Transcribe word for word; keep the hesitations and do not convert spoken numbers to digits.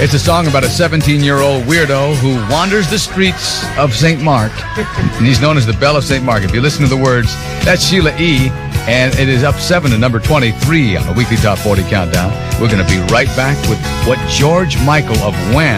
It's a song about a seventeen-year-old weirdo who wanders the streets of Saint Mark, and he's known as the Belle of Saint Mark. If you listen to the words, that's Sheila E., and it is up seven to number twenty-three on the Weekly Top forty Countdown. We're going to be right back with what George Michael of Wham!